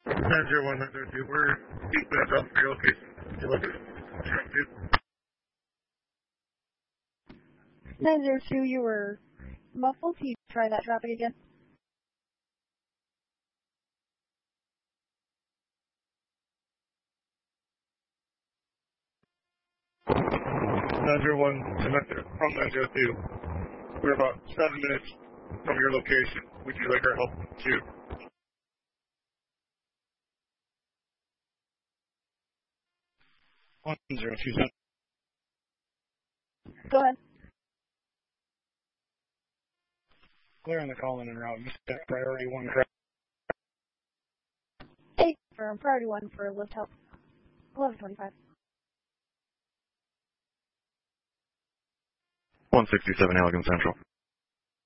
Manager 102, we're deep in a for your location. Would you like to? 902, you were muffled. Can you try that traffic again? Manager 902, we're about 7 minutes from your location. Would you like our help too? Go ahead. Clear on the call-in and route. Set priority 1 correct. 8 firm, priority 1 for lift help. 1125. 167 Allegan Central.